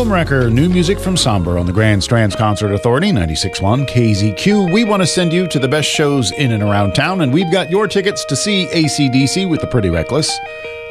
Homewrecker, new music from Somber on the Grand Strands Concert Authority, 96.1 KZQ. We want to send you to the best shows in and around town, and we've got your tickets to see AC/DC with the Pretty Reckless.